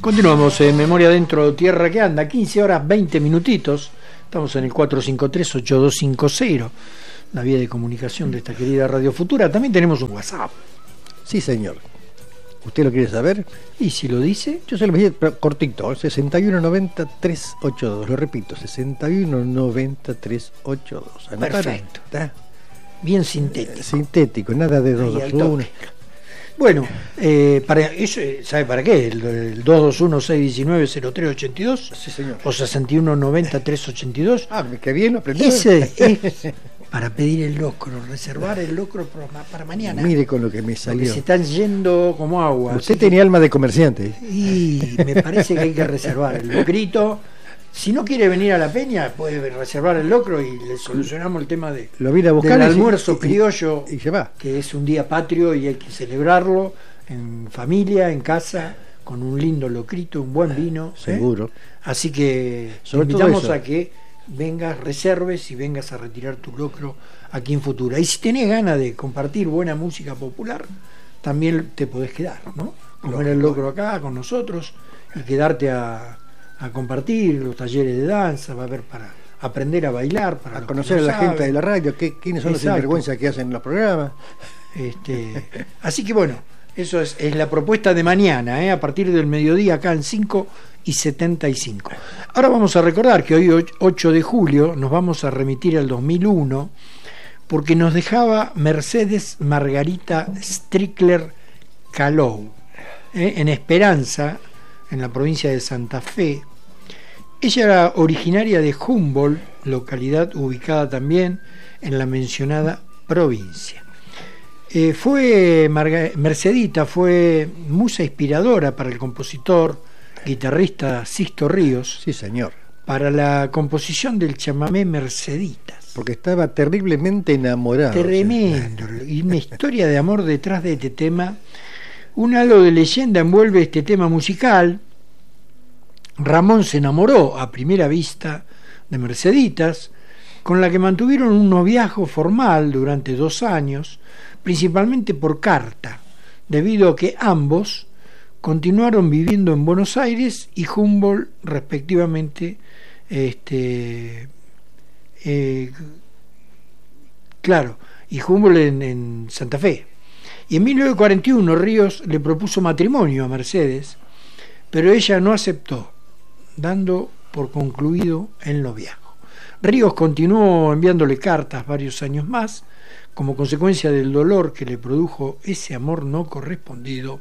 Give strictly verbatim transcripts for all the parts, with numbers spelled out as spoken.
Continuamos en Memoria Dentro, Tierra que Anda, quince horas veinte minutitos. Estamos en el cuatro cinco tres, ocho dos cinco cero, la vía de comunicación de esta querida Radio Futura. También tenemos un WhatsApp. Sí, señor. ¿Usted lo quiere saber? ¿Y si lo dice? Yo se lo dije cortito, sesenta y uno noventa, trescientos ochenta y dos. Lo repito, sesenta y uno noventa, trescientos ochenta y dos. Perfecto. ¿Está? Bien sintético. Eh, sintético, nada de dos dos uno. Bueno, eh, para eso, ¿sabe para qué? El, el dos dos uno, seis diecinueve, cero tres ochenta y dos. Sí, señor. O sesenta y uno noventa, trescientos ochenta y dos. Ah, qué bien lo aprendí. Ese es para pedir el locro, reservar el locro para, para mañana. Mire con lo que me salió. Porque se están yendo como agua. Usted tenía que... alma de comerciante. Y me parece que hay que reservar el locrito. Si no quiere venir a la peña, puede reservar el locro y le solucionamos el tema de, lo vine a buscar del almuerzo y, criollo, y, y se va. Que es un día patrio y hay que celebrarlo en familia, en casa, con un lindo locrito, un buen vino. Seguro. ¿eh? Así que te invitamos a que vengas, reserves y vengas a retirar tu locro aquí en Futura. Y si tenés ganas de compartir buena música popular, también te podés quedar, ¿no? Comer el locro acá con nosotros y quedarte a... a compartir los talleres de danza, va a haber para aprender a bailar, para a conocer no a la saben. Gente de la radio, qué, quiénes son los sinvergüenzas que hacen los programas. Este, así que bueno, eso es, es la propuesta de mañana, ¿eh? A partir del mediodía acá en cinco y setenta y cinco. Ahora vamos a recordar que hoy ocho de julio nos vamos a remitir al dos mil uno porque nos dejaba Mercedes Margarita Strickler Calou, ¿eh? En Esperanza, en la provincia de Santa Fe. Ella era originaria de Humboldt, localidad ubicada también en la mencionada provincia. Eh, fue Marga- Mercedita fue musa inspiradora para el compositor, guitarrista Sisto Ríos. Sí, señor. Para la composición del chamamé Merceditas. Porque estaba terriblemente enamorado. Tremendo. Y una historia de amor detrás de este tema. Un halo de leyenda envuelve este tema musical. Ramón se enamoró a primera vista de Merceditas, con la que mantuvieron un noviazgo formal durante dos años, principalmente por carta, debido a que ambos continuaron viviendo en Buenos Aires y Humboldt respectivamente. Este, eh, claro, y Humboldt en, en Santa Fe. Y en mil novecientos cuarenta y uno Ríos le propuso matrimonio a Mercedes, pero ella no aceptó, dando por concluido el noviazgo. Ríos continuó enviándole cartas varios años más, como consecuencia del dolor que le produjo ese amor no correspondido.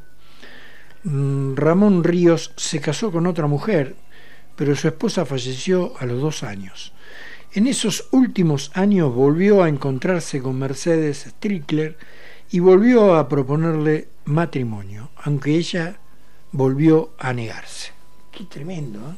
Ramón Ríos se casó con otra mujer, pero su esposa falleció a los dos años. En esos últimos años volvió a encontrarse con Mercedes Strickler y volvió a proponerle matrimonio, aunque ella volvió a negarse. Qué tremendo, ¿eh?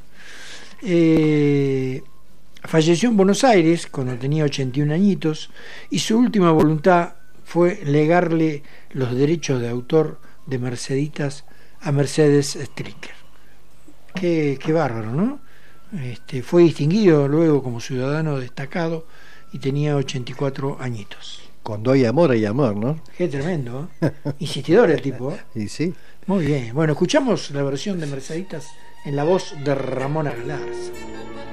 Eh, falleció en Buenos Aires cuando tenía ochenta y un añitos y su última voluntad fue legarle los derechos de autor de Merceditas a Mercedes Strickler. Qué, qué bárbaro, ¿no? Este, fue distinguido luego como ciudadano destacado y tenía ochenta y cuatro añitos. Cuando hay amor, hay amor, ¿no? Qué tremendo, ¿eh? Insistidor el tipo, ¿eh? Y sí. Muy bien. Bueno, escuchamos la versión de Merceditas en la voz de Ramón Galarza.